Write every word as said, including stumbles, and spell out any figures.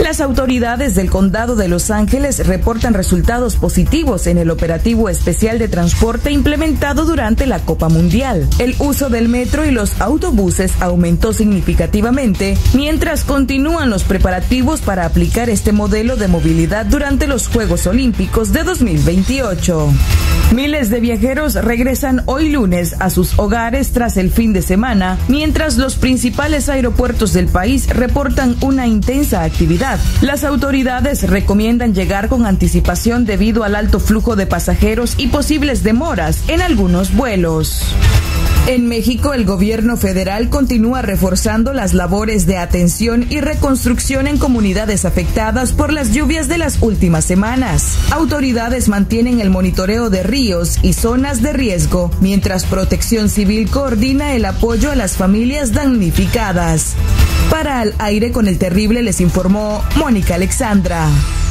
Las autoridades del Condado de Los Ángeles reportan resultados positivos en el operativo especial de transporte implementado durante la Copa Mundial. El uso del metro y los autobuses aumentó significativamente, mientras continúan los preparativos para aplicar este modelo de movilidad durante los Juegos Olímpicos de dos mil veintiocho. Miles de viajeros regresan hoy lunes a sus hogares tras el fin de semana, mientras los principales aeropuertos del país reportan una intensa actividad. Las autoridades recomiendan llegar con anticipación debido al alto flujo de pasajeros y posibles demoras en algunos vuelos. En México, el gobierno federal continúa reforzando las labores de atención y reconstrucción en comunidades afectadas por las lluvias de las últimas semanas. Autoridades mantienen el monitoreo de ríos y zonas de riesgo, mientras Protección Civil coordina el apoyo a las familias damnificadas. Para Al Aire con el Terrible les informó Mónica Alexandra.